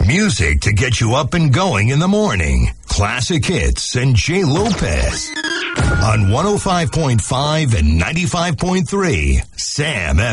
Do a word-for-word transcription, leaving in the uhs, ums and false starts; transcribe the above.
Music to get you up and going in the morning. Classic hits and Jay Lopez. On one oh five point five and ninety-five point three, Sam F M.